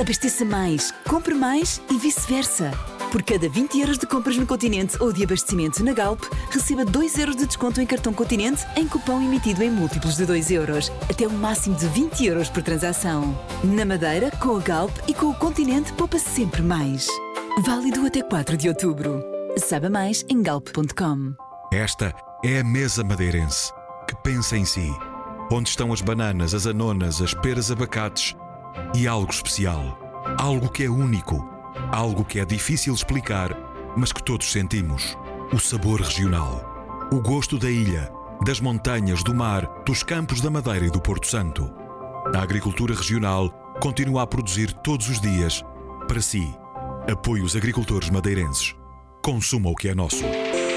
Abasteça mais, compre mais e vice-versa. Por cada 20 euros de compras no Continente ou de abastecimento na Galp, receba 2 euros de desconto em cartão Continente em cupom emitido em múltiplos de 2 euros, até um máximo de 20 euros por transação. Na Madeira, com a Galp e com o Continente, poupa sempre mais. Válido até 4 de outubro. Saiba mais em galp.com. Esta é a mesa madeirense, que pensa em si. Onde estão as bananas, as anonas, as peras, abacates e algo especial. Algo que é único. Algo que é difícil explicar, mas que todos sentimos. O sabor regional. O gosto da ilha, das montanhas, do mar, dos campos da Madeira e do Porto Santo. A agricultura regional continua a produzir todos os dias para si. Apoie os agricultores madeirenses. Consuma o que é nosso.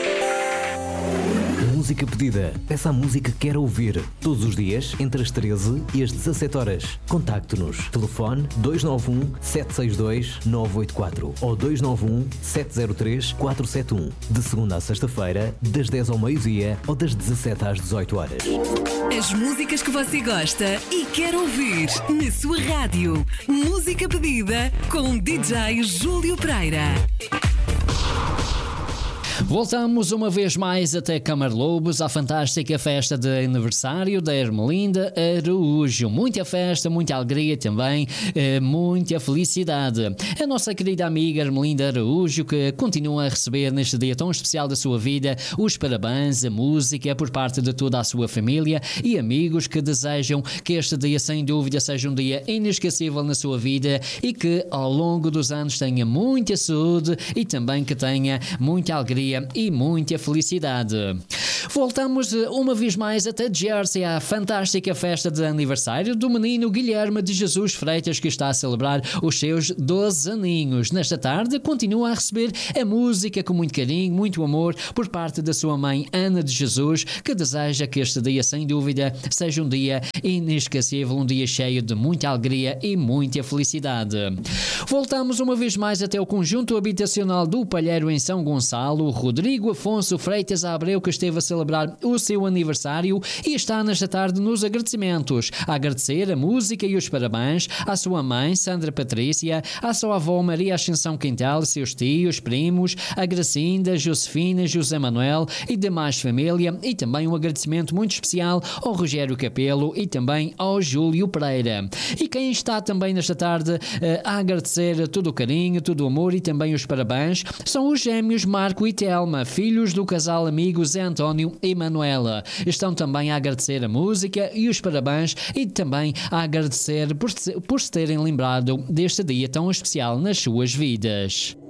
Música pedida. Peça a música que quer ouvir. Todos os dias, entre as 13 e as 17 horas. Contacte-nos. Telefone 291-762-984 ou 291-703-471. De segunda a sexta-feira, das 10 ao meio-dia ou das 17 às 18 horas. As músicas que você gosta e quer ouvir na sua rádio. Música pedida com DJ Júlio Pereira. Voltamos uma vez mais até Camarlobos, à fantástica festa de aniversário da Ermelinda Araújo. Muita festa, muita alegria também, muita felicidade. A nossa querida amiga Ermelinda Araújo, que continua a receber neste dia tão especial da sua vida os parabéns, a música por parte de toda a sua família e amigos que desejam que este dia sem dúvida seja um dia inesquecível na sua vida e que ao longo dos anos tenha muita saúde e também que tenha muita alegria e muita felicidade. Voltamos uma vez mais até Jersey, à fantástica festa de aniversário do menino Guilherme de Jesus Freitas, que está a celebrar os seus 12 aninhos. Nesta tarde continua a receber a música com muito carinho, muito amor por parte da sua mãe Ana de Jesus, que deseja que este dia sem dúvida seja um dia inesquecível, um dia cheio de muita alegria e muita felicidade. Voltamos uma vez mais até o conjunto habitacional do Palheiro em São Gonçalo. Rodrigo Afonso Freitas Abreu, que esteve a celebrar o seu aniversário e está nesta tarde nos agradecimentos. A agradecer a música e os parabéns à sua mãe Sandra Patrícia, à sua avó Maria Ascensão Quintal, seus tios, primos, a Gracinda, Josefina, José Manuel e demais família, e também um agradecimento muito especial ao Rogério Capelo e também ao Júlio Pereira. E quem está também nesta tarde a agradecer todo o carinho, todo o amor e também os parabéns são os gêmeos Marco e Telma, filhos do casal amigo Zé António e Manuela. Estão também a agradecer a música e os parabéns e também a agradecer por se terem lembrado deste dia tão especial nas suas vidas.